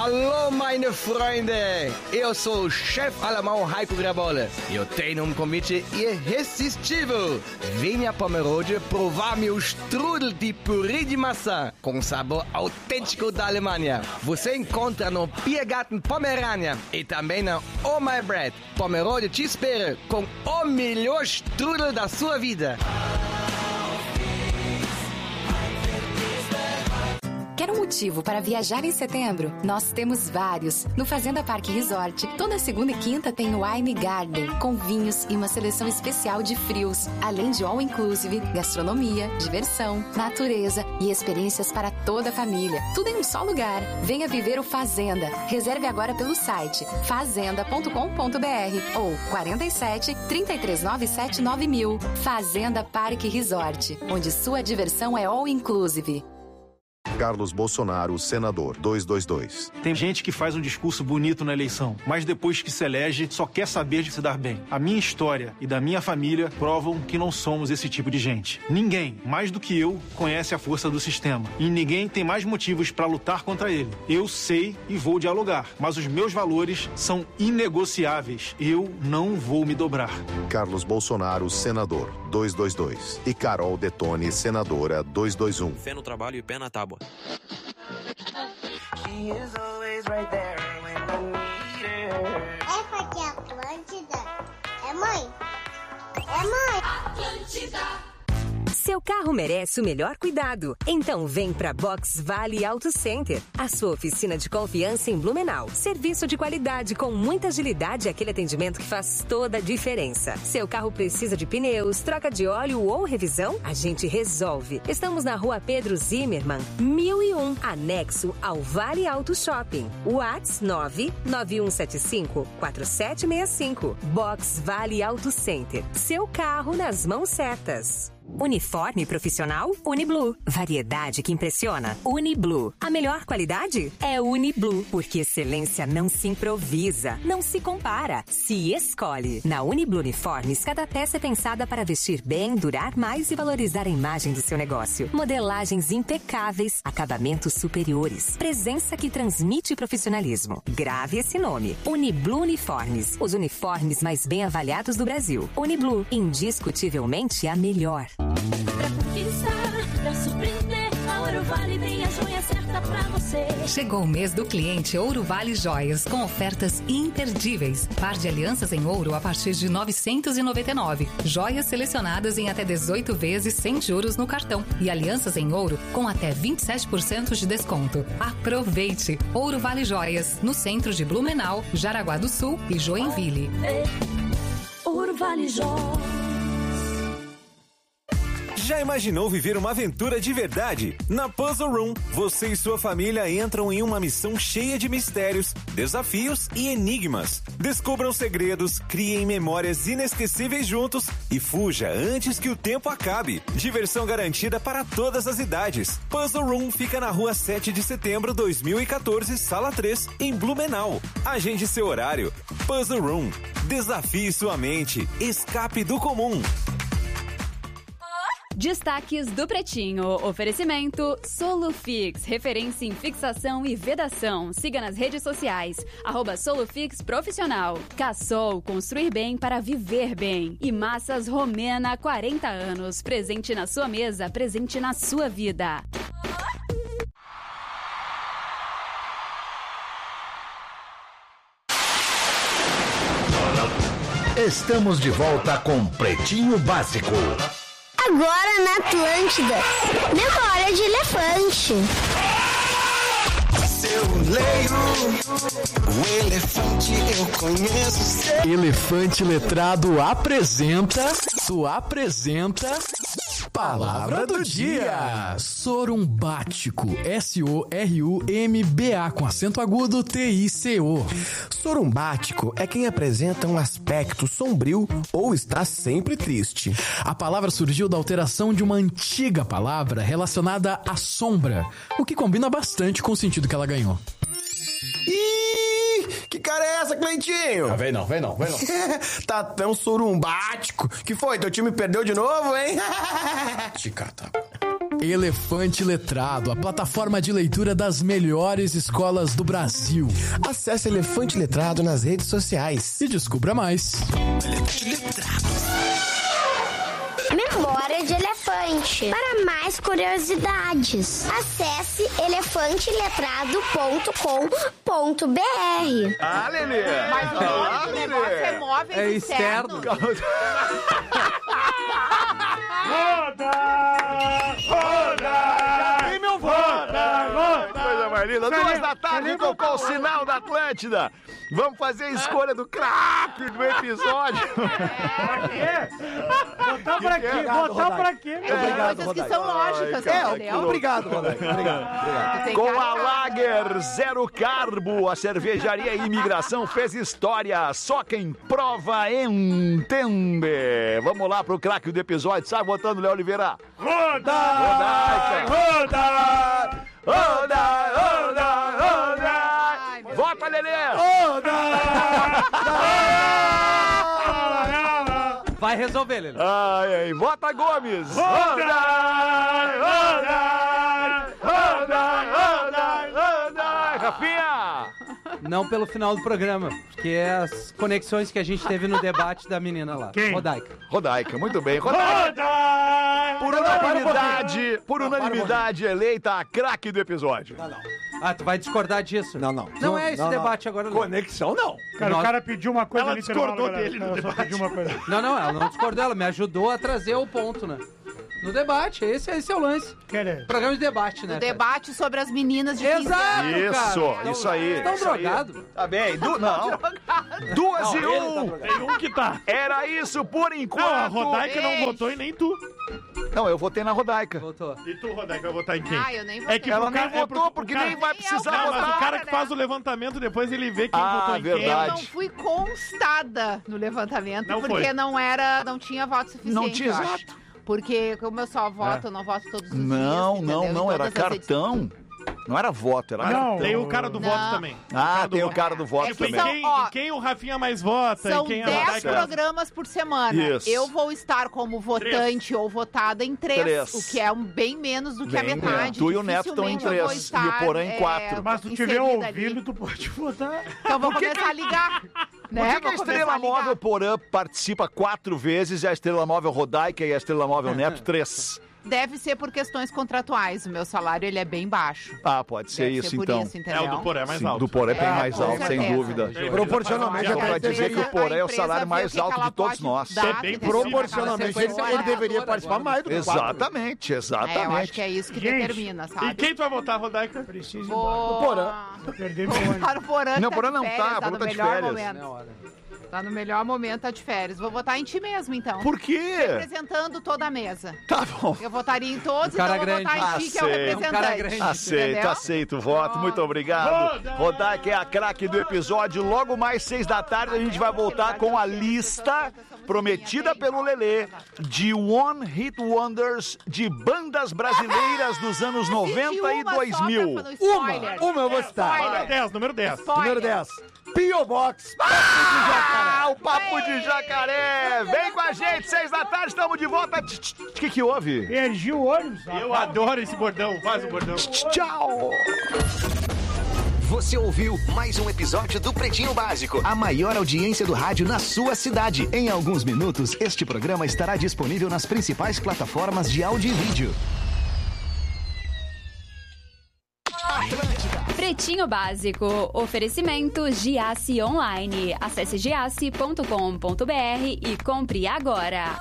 Alô, meine Freunde! Eu sou o chefe alemão Heiko Grabolle. Eu tenho convite irresistível. Venha a Pomerode provar meu strudel de purê de maçã com sabor autêntico da Alemanha. Você encontra no Biergarten Pomerania e também na Oh My Bread. Pomerode te espera com o melhor strudel da sua vida. Quer um motivo para viajar em setembro? Nós temos vários. No Fazenda Parque Resort, toda segunda e quinta tem o Wine Garden, com vinhos e uma seleção especial de frios, além de all-inclusive, gastronomia, diversão, natureza e experiências para toda a família. Tudo em um só lugar. Venha viver o Fazenda. Reserve agora pelo site fazenda.com.br ou 47 3397 9000. Fazenda Parque Resort, onde sua diversão é all-inclusive. Carlos Bolsonaro, senador, 222. Tem gente que faz um discurso bonito na eleição, mas depois que se elege, só quer saber de se dar bem. A minha história e da minha família provam que não somos esse tipo de gente. Ninguém, mais do que eu, conhece a força do sistema. E ninguém tem mais motivos para lutar contra ele. Eu sei e vou dialogar, mas os meus valores são inegociáveis. Eu não vou me dobrar. Carlos Bolsonaro, senador, 222. E Carol Detone, senadora, 221. Fé no trabalho e pé na tábua. Essa aqui é Atlântida. É mãe? É mãe? Atlântida. Seu carro merece o melhor cuidado. Então vem pra Box Valley Auto Center, a sua oficina de confiança em Blumenau. Serviço de qualidade com muita agilidade e aquele atendimento que faz toda a diferença. Seu carro precisa de pneus, troca de óleo ou revisão? A gente resolve. Estamos na Rua Pedro Zimmermann, 1001, anexo ao Vale Auto Shopping. Whats 99175-4765. Box Valley Auto Center. Seu carro nas mãos certas. Uniforme profissional? Uniblue. Variedade que impressiona? Uniblue. A melhor qualidade? É Uniblue, porque excelência não se improvisa, não se compara, se escolhe. Na Uniblue Uniformes, cada peça é pensada para vestir bem, durar mais e valorizar a imagem do seu negócio. Modelagens impecáveis, acabamentos superiores, presença que transmite profissionalismo. Grave esse nome. Uniblue Uniformes. Os uniformes mais bem avaliados do Brasil. Uniblue. Indiscutivelmente a melhor. Pra conquistar, pra surpreender, a Ouro Vale tem a joia certa pra você. Chegou o mês do cliente Ouro Vale Joias, com ofertas imperdíveis. Par de alianças em ouro a partir de R$ 999. Joias selecionadas em até 18 vezes sem juros no cartão. E alianças em ouro com até 27% de desconto. Aproveite! Ouro Vale Joias, no centro de Blumenau, Jaraguá do Sul e Joinville. Ouro Vale Joias. Já imaginou viver uma aventura de verdade? Na Puzzle Room, você e sua família entram em uma missão cheia de mistérios, desafios e enigmas. Descubram segredos, criem memórias inesquecíveis juntos e fuja antes que o tempo acabe. Diversão garantida para todas as idades. Puzzle Room fica na rua 7 de setembro, 2014, sala 3, em Blumenau. Agende seu horário. Puzzle Room. Desafie sua mente. Escape do comum. Destaques do Pretinho. Oferecimento Solufix, referência em fixação e vedação. Siga nas redes sociais, @Solufix Profissional. Cassol, construir bem para viver bem. E Massas Romena, 40 anos. Presente na sua mesa, presente na sua vida. Estamos de volta com Pretinho Básico. Agora na Atlântida, memória de elefante. Seu leio, o elefante eu conheço. Elefante Letrado apresenta Palavra do Dia. Sorumbático. SORUMBA com acento agudo TICO. Sorumbático é quem apresenta um aspecto sombrio ou está sempre triste. A palavra surgiu da alteração de uma antiga palavra relacionada à sombra, o que combina bastante com o sentido que ela ganhou. Ih, que cara é essa, Cleitinho? Vem não. Tá tão sorumbático. Que foi? Teu time perdeu de novo, hein? Te catar. Elefante Letrado, a plataforma de leitura das melhores escolas do Brasil. Acesse Elefante Letrado nas redes sociais e descubra mais. Elefante Letrado. Memória de Elefante. Para mais curiosidades, acesse elefanteletrado.com.br. Ah, Lelê! Mas o nome do negócio é móveis externos. Roda! Tem meu voto! Coisa mais linda. 2h tocou o sinal da Atlântida. Vamos fazer a escolha do craque do episódio. Pra quê? Votar pra quê? Votar pra quê? Obrigado, coisas que são lógicas, entendeu? Obrigado, Rodaica. Obrigado. Com a Lager Zero Carbo, a cervejaria Imigração fez história. Só quem prova entende. Vamos lá pro craque do episódio. Sai votando, Léo Oliveira. Rodaica! Vota, Lelê! Vai resolver, Lelê. Ai, vota, Gomes! Rafinha! Não pelo final do programa, porque é as conexões que a gente teve no debate da menina lá. Quem? Rodaica, muito bem. Por unanimidade eleita a craque do episódio. Ah, tu vai discordar disso? Não. Não é esse debate agora. Conexão, não. Cara, o cara pediu uma coisa Ela discordou dele no debate. Pediu uma coisa. Não, ela não discordou, ela me ajudou a trazer o ponto, né? No debate, esse é o lance. Programa de debate, né? O debate sobre as meninas de 15 anos. Isso aí. Estão drogados? Tá bem, não. 2-1. Tem um que tá. Era isso por enquanto. Não, a Rodaica não votou e nem tu. Não, eu votei na Rodaica. Votou. E tu, Rodaica, vai votar em quem? Ah, eu nem votei. É que ela nem votou, porque nem vai precisar votar. Mas o cara que faz o levantamento, depois ele vê quem votou em verdade. Eu não fui constada no levantamento, Não porque foi. não tinha voto suficiente, Não tinha, eu acho. exato. Porque como eu só voto, eu não voto todos os dias. Não, entendeu? era cartão. Não era voto, era cartão. Tem o cara do voto também. Tem o cara do voto que também. Quem o Rafinha mais vota São e quem a 10 Rodaica... programas por semana. Isso. Eu vou estar como votante ou votada em 3, o que é bem menos do que a metade. Tu e o Neto estão em 3 e o Porã em 4. Mas se tu estiver ouvindo, tu pode votar. Então vou começar a ligar. Por que a Estrela Móvel Porã participa 4 vezes e a Estrela Móvel Rodaica e a Estrela Móvel Neto 3? Deve ser por questões contratuais. O meu salário ele é bem baixo. Ah, pode ser Deve isso, ser por então. isso, entendeu? O do Porã é mais alto. Do Porã é bem mais alto, sem certeza. dúvida. Proporcionalmente, Só pra dizer que o Porã é o salário mais alto de todos nós. Proporcionalmente, ele deveria participar mais do que 4. Exatamente. Eu acho que é isso que determina, sabe? E quem tu vai votar, Rodaica? Preciso O Porã. Vou votar no Porã. Não, o Porã não tá. O Porã no tá de melhor férias. momento. Tá no melhor momento, tá de férias. Vou votar em ti mesmo, então. Por quê? Representando toda a mesa. Tá bom. Eu votaria em todos, Um cara então eu vou votar em ti, que é o representante. Aceito o voto. Muito obrigado. Rodaica é a craque do episódio. Logo mais 6 da tarde a gente vai voltar com a lista prometida pelo Lelê de One Hit Wonders de bandas brasileiras dos anos 90 e 2000. Uma eu vou citar. Número 10. Número 10. P.O. Box. O Papo de Jacaré. Vem com a gente, 6 da tarde, estamos de volta. O que houve? Perdi o ônibus. Eu adoro esse bordão. Faz o bordão. Tchau. Você ouviu mais um episódio do Pretinho Básico, a maior audiência do rádio na sua cidade. Em alguns minutos, este programa estará disponível nas principais plataformas de áudio e vídeo. Pretinho Básico. Oferecimento Giasse Online. Acesse giasse.com.br e compre agora.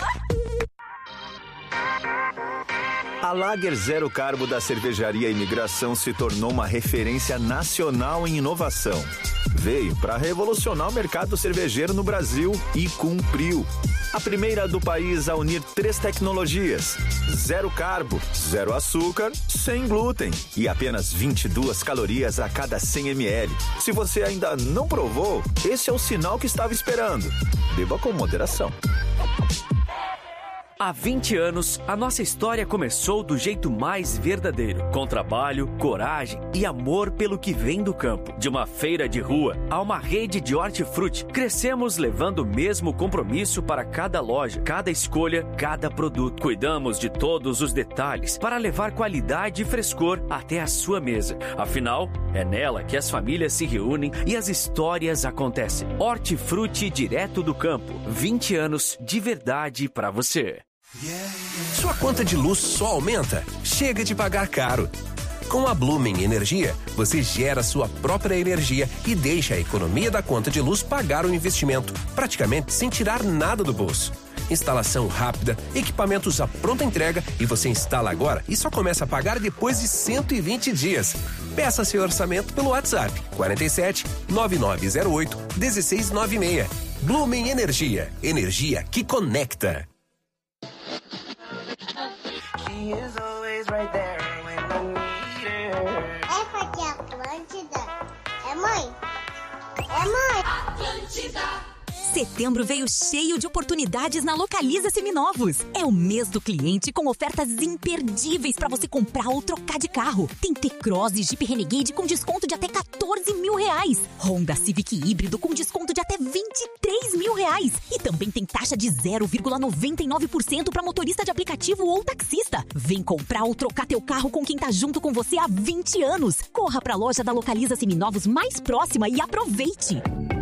A Lager Zero Carbo da Cervejaria Imigração se tornou uma referência nacional em inovação. Veio para revolucionar o mercado cervejeiro no Brasil e cumpriu. A primeira do país a unir 3 tecnologias: zero carbo, zero açúcar, sem glúten e apenas 22 calorias a cada 100 ml. Se você ainda não provou, esse é o sinal que estava esperando. Beba com moderação. Há 20 anos, a nossa história começou do jeito mais verdadeiro, com trabalho, coragem e amor pelo que vem do campo. De uma feira de rua a uma rede de hortifruti, crescemos levando o mesmo compromisso para cada loja, cada escolha, cada produto. Cuidamos de todos os detalhes para levar qualidade e frescor até a sua mesa. Afinal, é nela que as famílias se reúnem e as histórias acontecem. Hortifruti direto do campo. 20 anos de verdade para você. Sua conta de luz só aumenta? Chega de pagar caro. Com a Blumen Energia, você gera sua própria energia e deixa a economia da conta de luz pagar o investimento, praticamente sem tirar nada do bolso. Instalação rápida, equipamentos à pronta entrega e você instala agora e só começa a pagar depois de 120 dias. Peça seu orçamento pelo WhatsApp 47 9908 1696. Blumen Energia, energia que conecta. Essa aqui é a Atlântida. É mãe? É mãe? Atlântida. Setembro veio cheio de oportunidades na Localiza Seminovos. É o mês do cliente com ofertas imperdíveis para você comprar ou trocar de carro. Tem T-Cross e Jeep Renegade com desconto de até R$14 mil. Honda Civic híbrido com desconto de até R$23 mil. E também tem taxa de 0,99% para motorista de aplicativo ou taxista. Vem comprar ou trocar teu carro com quem tá junto com você há 20 anos. Corra para a loja da Localiza Seminovos mais próxima e aproveite.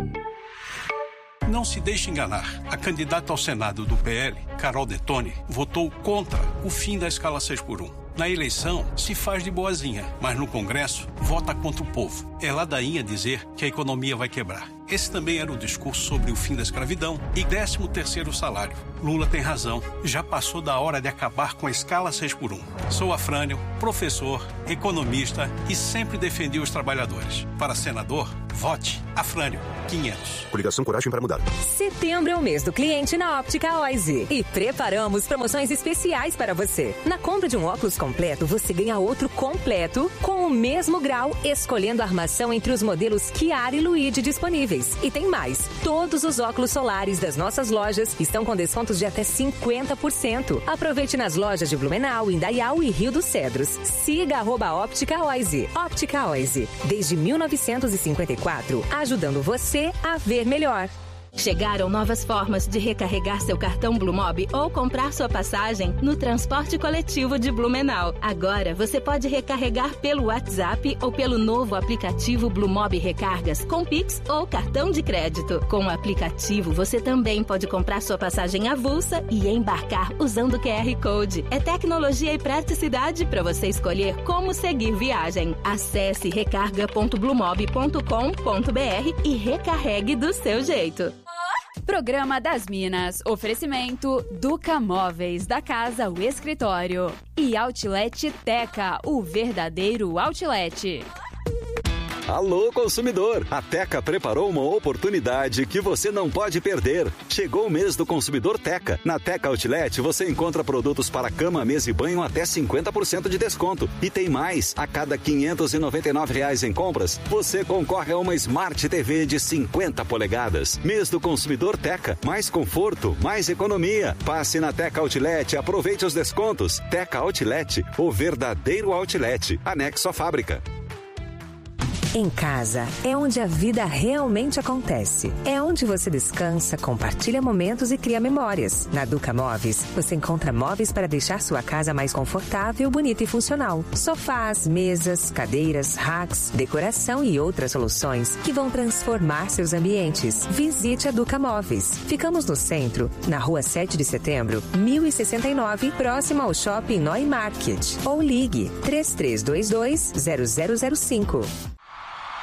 Não se deixe enganar. A candidata ao Senado do PL, Carol Detoni, votou contra o fim da escala 6x1. Na eleição, se faz de boazinha, mas no Congresso, vota contra o povo. É ladainha dizer que a economia vai quebrar. Esse também era o discurso sobre o fim da escravidão e 13º salário. Lula tem razão. Já passou da hora de acabar com a escala 6x1. Sou Afrânio, professor, economista e sempre defendi os trabalhadores. Para senador, vote Afrânio 500. Coligação Coragem para Mudar. Setembro é o mês do cliente na Óptica Oise. E preparamos promoções especiais para você. Na compra de um óculos completo, você ganha outro completo com o mesmo grau, escolhendo a armação entre os modelos Chiara e Luigi disponíveis. E tem mais. Todos os óculos solares das nossas lojas estão com descontos de até 50%. Aproveite nas lojas de Blumenau, Indaial e Rio dos Cedros. Siga @Óptica Oise. Óptica Oise. Desde 1954, ajudando você a ver melhor. Chegaram novas formas de recarregar seu cartão Blumob ou comprar sua passagem no transporte coletivo de Blumenau. Agora você pode recarregar pelo WhatsApp ou pelo novo aplicativo Blumob Recargas com Pix ou cartão de crédito. Com o aplicativo você também pode comprar sua passagem avulsa e embarcar usando o QR Code. É tecnologia e praticidade para você escolher como seguir viagem. Acesse recarga.blumob.com.br e recarregue do seu jeito. Programa das Minas. Oferecimento Duca Móveis, da Casa o Escritório. E Outlet Teca, o verdadeiro outlet. Alô, consumidor! A Teca preparou uma oportunidade que você não pode perder. Chegou o mês do consumidor Teca. Na Teca Outlet você encontra produtos para cama, mesa e banho até 50% de desconto. E tem mais! A cada R$ 599 em compras, você concorre a uma Smart TV de 50 polegadas. Mês do consumidor Teca. Mais conforto, mais economia. Passe na Teca Outlet e aproveite os descontos. Teca Outlet, o verdadeiro outlet. Anexo à fábrica. Em casa é onde a vida realmente acontece. É onde você descansa, compartilha momentos e cria memórias. Na Duca Móveis, você encontra móveis para deixar sua casa mais confortável, bonita e funcional. Sofás, mesas, cadeiras, racks, decoração e outras soluções que vão transformar seus ambientes. Visite a Duca Móveis. Ficamos no centro, na rua 7 de setembro, 1069, próximo ao Shopping Noi Market. Ou ligue 3322-0005.